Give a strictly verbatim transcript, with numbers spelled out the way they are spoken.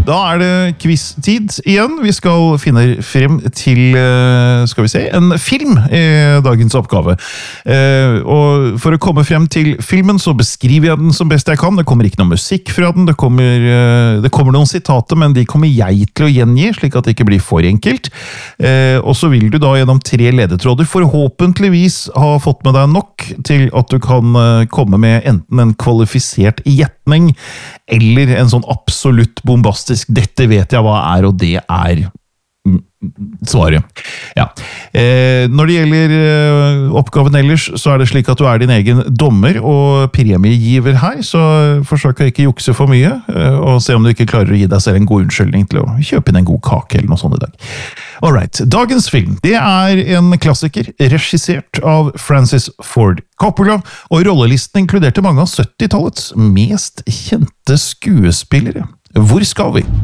Da er det quiz-tid igjen. Vi skal finne frem til, skal vi se, en film i dagens oppgave. Og for å komme frem til filmen så beskriver jeg den som best jeg kan. Det kommer ikke noe musikk fra den, det kommer, det kommer noen sitater, men de kommer jeg til å gjengi, slik at det ikke blir for enkelt. Og så vil du da gjennom tre ledetråder forhåpentligvis ha fått med deg nok til at du kan komme med enten en kvalifisert gjetning, eller en sånn absolutt bombastisk «dette vet jeg hva er», og det er svaret. Ja. Eh, når det gjelder eh, oppgaven ellers, så er det slik at du er din egen dommer og premiegiver her, så forsøk å ikke jukse for mye, eh, og se om du ikke klarer å gi deg selv en god unnskyldning til å kjøpe inn en god kake eller noe sånt i dag. Alright, dagens film, det er en klassiker, regissert av Francis Ford Coppola, og rollelisten inkluderte mange av syttitallets mest kjente skuespillere. Hvor skal vi?